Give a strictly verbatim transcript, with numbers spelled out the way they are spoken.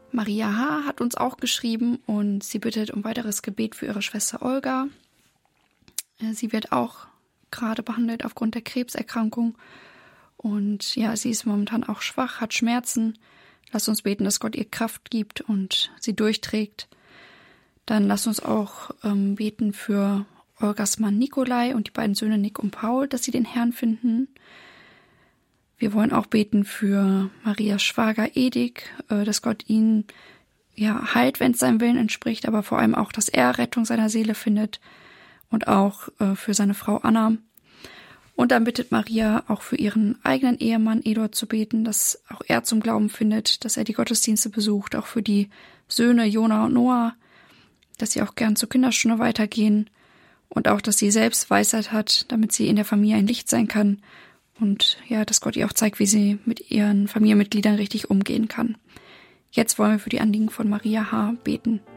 Maria H. hat uns auch geschrieben und sie bittet um weiteres Gebet für ihre Schwester Olga. Sie wird auch gerade behandelt aufgrund der Krebserkrankung und ja, sie ist momentan auch schwach, hat Schmerzen. Lass uns beten, dass Gott ihr Kraft gibt und sie durchträgt. Dann lass uns auch ähm, beten für Olgas Mann Nikolai und die beiden Söhne Nick und Paul, dass sie den Herrn finden. Wir wollen auch beten für Marias Schwager Edik, äh, dass Gott ihn ja heilt, wenn es seinem Willen entspricht, aber vor allem auch, dass er Rettung seiner Seele findet und auch äh, für seine Frau Anna. Und dann bittet Maria auch für ihren eigenen Ehemann Eduard zu beten, dass auch er zum Glauben findet, dass er die Gottesdienste besucht, auch für die Söhne Jona und Noah, dass sie auch gern zur Kinderstunde weitergehen und auch, dass sie selbst Weisheit hat, damit sie in der Familie ein Licht sein kann und ja, dass Gott ihr auch zeigt, wie sie mit ihren Familienmitgliedern richtig umgehen kann. Jetzt wollen wir für die Anliegen von Maria H. beten.